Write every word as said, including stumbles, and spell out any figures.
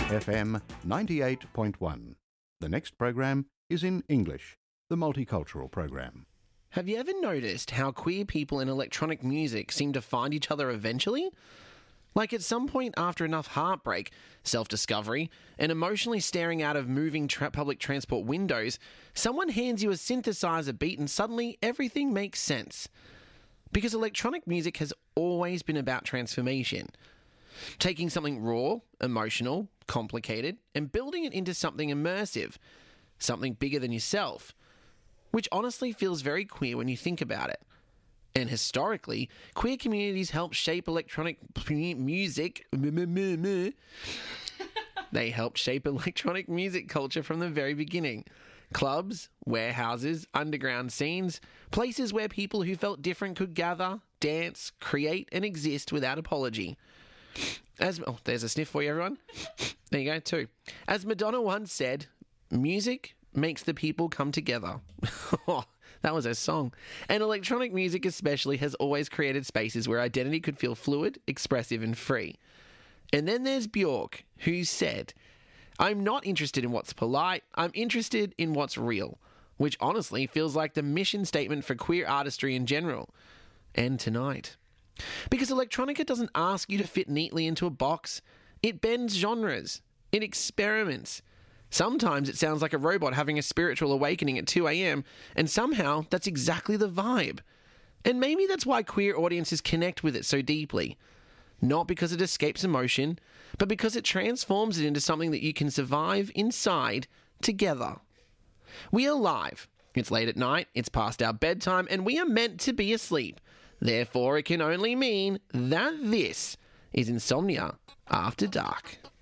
F M ninety-eight point one. The next program is in English, the multicultural program. Have you ever noticed how queer people in electronic music seem to find each other eventually? Like at some point after enough heartbreak, self-discovery, and emotionally staring out of moving tra- public transport windows, someone hands you a synthesizer beat and suddenly everything makes sense. Because electronic music has always been about transformation. Taking something raw, emotional, complicated, and building it into something immersive, something bigger than yourself, which honestly feels very queer when you think about it. And historically, queer communities helped shape electronic music. They helped shape electronic music culture from the very beginning. Clubs, warehouses, underground scenes, places where people who felt different could gather, dance, create, and exist without apology. As oh, there's a sniff for you, everyone. There you go, two. As Madonna once said, music makes the people come together. That was her song. And electronic music especially has always created spaces where identity could feel fluid, expressive, and free. And then there's Bjork, who said, I'm not interested in what's polite, I'm interested in what's real, which honestly feels like the mission statement for queer artistry in general. And tonight. Because electronica doesn't ask you to fit neatly into a box. It bends genres. It experiments. Sometimes it sounds like a robot having a spiritual awakening at two a.m, and somehow that's exactly the vibe. And maybe that's why queer audiences connect with it so deeply. Not because it escapes emotion, but because it transforms it into something that you can survive inside together. We are live. It's late at night, it's past our bedtime, and we are meant to be asleep. Therefore, it can only mean that this is Insomnia After Dark.